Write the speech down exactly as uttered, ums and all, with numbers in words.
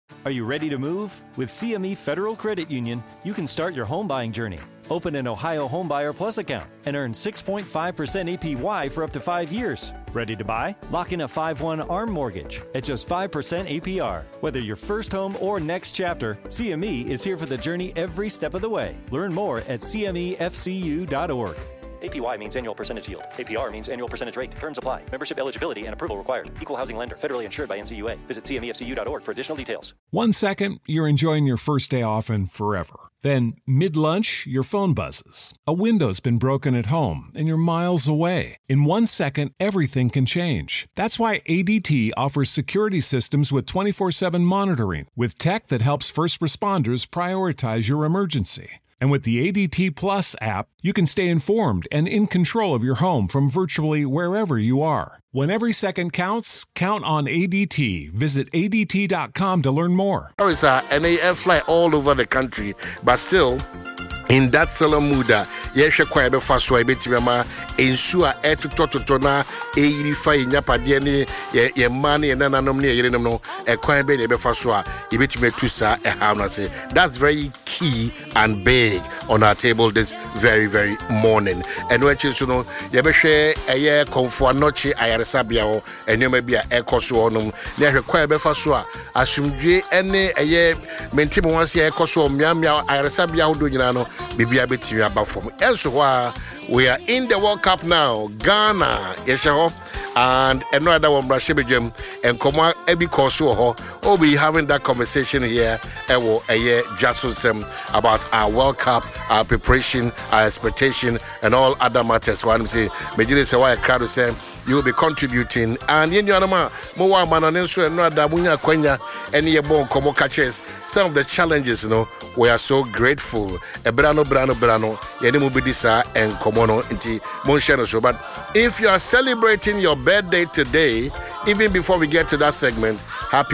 Are you ready to move? With C M E Federal Credit Union, you can start your home buying journey. Open an Ohio Homebuyer Plus account and earn six point five percent A P Y for up to five years. Ready to buy? Lock in a five one ARM mortgage at just five percent A P R. Whether your first home or next chapter, C M E is here for the journey every step of the way. Learn more at C M E F C U dot org. A P Y means annual percentage yield. A P R means annual percentage rate. Terms apply. Membership eligibility and approval required. Equal housing lender. Federally insured by N C U A. Visit C M E F C U dot org for additional details. One second, you're enjoying your first day off and forever. Then, mid-lunch, your phone buzzes. A window's been broken at home, and you're miles away. In one second, everything can change. That's why A D T offers security systems with twenty-four seven monitoring, with tech that helps first responders prioritize your emergency. And with the A D T Plus app, you can stay informed and in control of your home from virtually wherever you are. When every second counts, count on A D T. Visit A D T dot com to learn more. There is a N A F fly all over the country, but still, in that solemn mood, yes, you quite a fast way, but you ensure air to toto na eighty-five in Yapadiani, your money and then anomaly, you know, a quite bit of fast way, you bet me to say a house. That's very key and big on our table this very, very morning. And when you know, you be share a year comfort noche, I had a sabia, and you may be a echo so on. Near quite a fast way, assume any a year, maintain once a echo so, Miamia, I had a sabia, do you know? Maybe a bit about from elsewhere. We are in the World Cup now. Ghana, yes, and another one, Brashibijum, and Koma Ebi Koso. We'll be having that conversation here. Ewo Eye Jason about our World Cup, our preparation, our expectation, and all other matters. One say, Major say why a crowd say you will be contributing, and in your nama, Moa Mananenso and Nada Bunya Quenya, and your bon Como catches some of the challenges, you know. We are so grateful. Ebrano, Brano, Brano, Yenimubidisa, and Komono, Inti, Monshano. So, but if you are celebrating your birthday today, even before we get to that segment, happy